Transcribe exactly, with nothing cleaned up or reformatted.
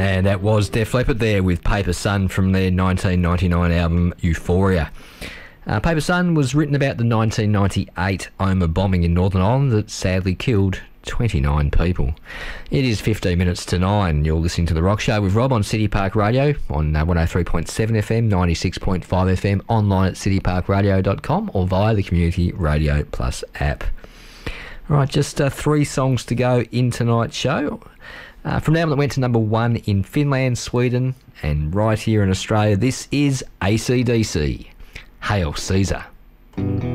And that was Def Leppard there with Paper Sun from their nineteen ninety-nine album Euphoria. Uh, Paper Sun was written about the nineteen ninety-eight Omagh bombing in Northern Ireland that sadly killed twenty-nine people. It is fifteen minutes to nine. You're listening to The Rock Show with Rob on City Park Radio on uh, one oh three point seven F M, ninety-six point five F M, online at city park radio dot com or via the Community Radio Plus app. All right, just uh, three songs to go in tonight's show. Uh, from now on, it went to number one in Finland, Sweden, and right here in Australia, this is A C D C. Hail Caesar.